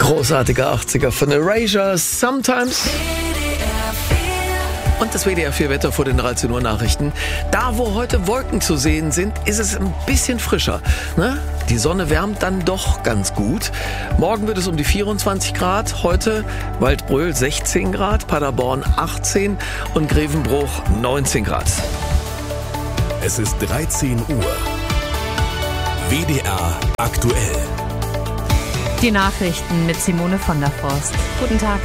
Großartiger 80er von Erasure, Sometimes. Und das WDR 4 Wetter vor den 13 Uhr Nachrichten. Da, wo heute Wolken zu sehen sind, ist es ein bisschen frischer. Ne? Die Sonne wärmt dann doch ganz gut. Morgen wird es um die 24 Grad. Heute Waldbröl 16 Grad, Paderborn 18 und Grevenbruch 19 Grad. Es ist 13 Uhr. WDR aktuell. Die Nachrichten mit Simone von der Forst. Guten Tag.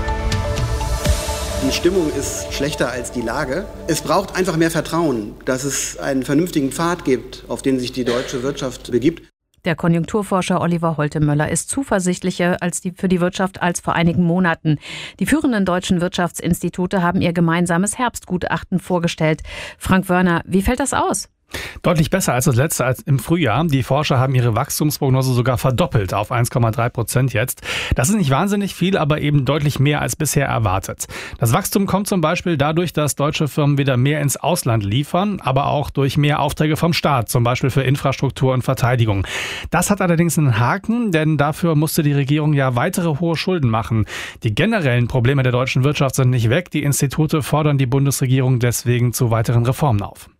Die Stimmung ist schlechter als die Lage. Es braucht einfach mehr Vertrauen, dass es einen vernünftigen Pfad gibt, auf den sich die deutsche Wirtschaft begibt. Der Konjunkturforscher Oliver Holtemöller ist zuversichtlicher für die Wirtschaft als vor einigen Monaten. Die führenden deutschen Wirtschaftsinstitute haben ihr gemeinsames Herbstgutachten vorgestellt. Frank Wörner, wie fällt das aus? Deutlich besser als das letzte, als im Frühjahr. Die Forscher haben ihre Wachstumsprognose sogar verdoppelt auf 1,3% jetzt. Das ist nicht wahnsinnig viel, aber eben deutlich mehr als bisher erwartet. Das Wachstum kommt zum Beispiel dadurch, dass deutsche Firmen wieder mehr ins Ausland liefern, aber auch durch mehr Aufträge vom Staat, zum Beispiel für Infrastruktur und Verteidigung. Das hat allerdings einen Haken, denn dafür musste die Regierung ja weitere hohe Schulden machen. Die generellen Probleme der deutschen Wirtschaft sind nicht weg. Die Institute fordern die Bundesregierung deswegen zu weiteren Reformen auf.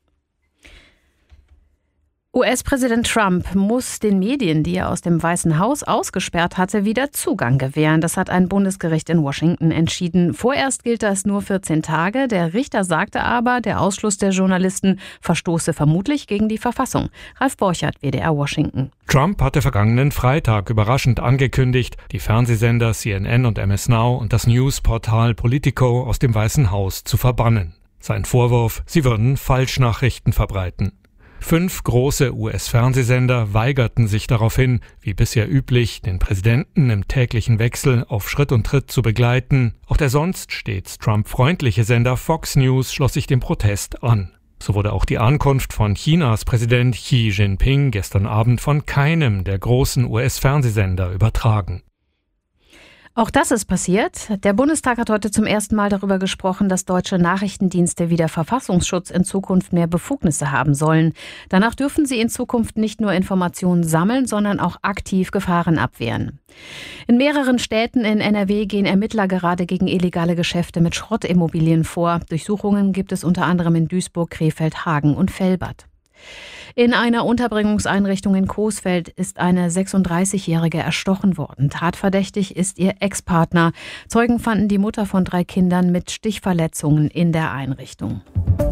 US-Präsident Trump muss den Medien, die er aus dem Weißen Haus ausgesperrt hatte, wieder Zugang gewähren. Das hat ein Bundesgericht in Washington entschieden. Vorerst gilt das nur 14 Tage. Der Richter sagte aber, der Ausschluss der Journalisten verstoße vermutlich gegen die Verfassung. Ralf Borchert, WDR Washington. Trump hatte vergangenen Freitag überraschend angekündigt, die Fernsehsender CNN und MS Now und das Newsportal Politico aus dem Weißen Haus zu verbannen. Sein Vorwurf, sie würden Falschnachrichten verbreiten. 5 große US-Fernsehsender weigerten sich daraufhin, wie bisher üblich, den Präsidenten im täglichen Wechsel auf Schritt und Tritt zu begleiten. Auch der sonst stets Trump-freundliche Sender Fox News schloss sich dem Protest an. So wurde auch die Ankunft von Chinas Präsident Xi Jinping gestern Abend von keinem der großen US-Fernsehsender übertragen. Auch das ist passiert. Der Bundestag hat heute zum ersten Mal darüber gesprochen, dass deutsche Nachrichtendienste wie der Verfassungsschutz in Zukunft mehr Befugnisse haben sollen. Danach dürfen sie in Zukunft nicht nur Informationen sammeln, sondern auch aktiv Gefahren abwehren. In mehreren Städten in NRW gehen Ermittler gerade gegen illegale Geschäfte mit Schrottimmobilien vor. Durchsuchungen gibt es unter anderem in Duisburg, Krefeld, Hagen und Velbert. In einer Unterbringungseinrichtung in Coesfeld ist eine 36-Jährige erstochen worden. Tatverdächtig ist ihr Ex-Partner. Zeugen fanden die Mutter von 3 Kindern mit Stichverletzungen in der Einrichtung.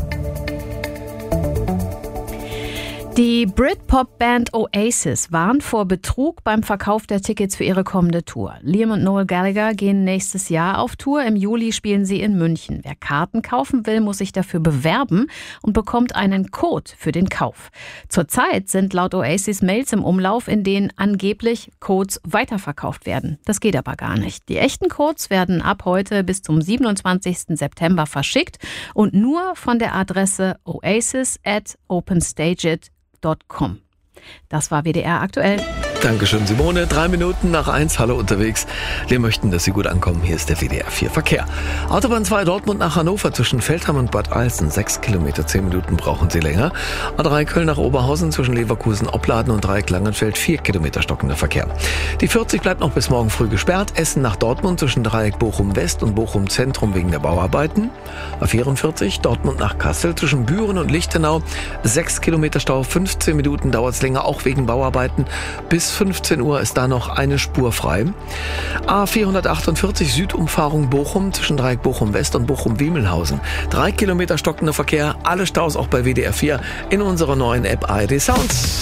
Die Britpop-Band Oasis warnt vor Betrug beim Verkauf der Tickets für ihre kommende Tour. Liam und Noel Gallagher gehen nächstes Jahr auf Tour. Im Juli spielen sie in München. Wer Karten kaufen will, muss sich dafür bewerben und bekommt einen Code für den Kauf. Zurzeit sind laut Oasis Mails im Umlauf, in denen angeblich Codes weiterverkauft werden. Das geht aber gar nicht. Die echten Codes werden ab heute bis zum 27. September verschickt und nur von der Adresse oasis@openstaget.com. Das war WDR aktuell. Dankeschön, Simone. 3 Minuten nach 1. Hallo unterwegs. Wir möchten, dass Sie gut ankommen. Hier ist der WDR 4 Verkehr. Autobahn 2 Dortmund nach Hannover zwischen Feldheim und Bad Alsen. 6 Kilometer, 10 Minuten brauchen Sie länger. A3 Köln nach Oberhausen zwischen Leverkusen, Opladen und Dreieck Langenfeld. 4 Kilometer stockender Verkehr. Die 40 bleibt noch bis morgen früh gesperrt. Essen nach Dortmund zwischen Dreieck Bochum West und Bochum Zentrum wegen der Bauarbeiten. A44 Dortmund nach Kassel zwischen Büren und Lichtenau. 6 Kilometer Stau, 15 Minuten dauert es länger, auch wegen Bauarbeiten. Bis 15 Uhr ist da noch eine Spur frei. A448 Südumfahrung Bochum zwischen Dreieck Bochum West und Bochum Wiemelhausen. 3 Kilometer stockender Verkehr, alle Staus auch bei WDR 4 in unserer neuen App ARD Sounds.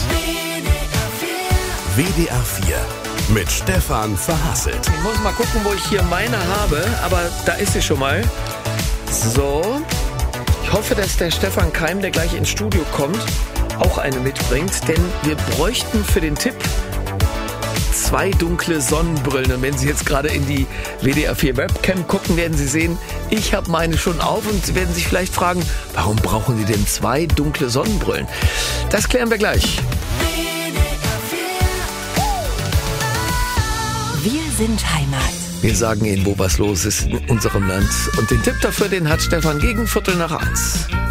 WDR 4 mit Stefan Verhasselt. Ich muss mal gucken, wo ich hier meine habe, aber da ist sie schon mal. So, ich hoffe, dass der Stefan Keim, der gleich ins Studio kommt, auch eine mitbringt, denn wir bräuchten für den Tipp 2 dunkle Sonnenbrillen. Und wenn Sie jetzt gerade in die WDR 4 Webcam gucken, werden Sie sehen, ich habe meine schon auf und Sie werden sich vielleicht fragen, warum brauchen Sie denn 2 dunkle Sonnenbrillen? Das klären wir gleich. Wir sind Heimat. Wir sagen Ihnen, wo was los ist in unserem Land. Und den Tipp dafür, den hat Stefan gegen 1:15.